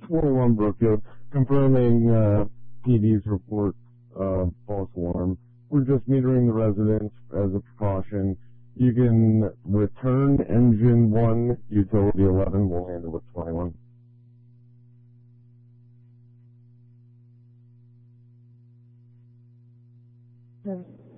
21 Brookfield, confirming PD's report false alarm. We're just metering the residents as a precaution. You can return engine 1, utility 11. We'll handle with 21. Service.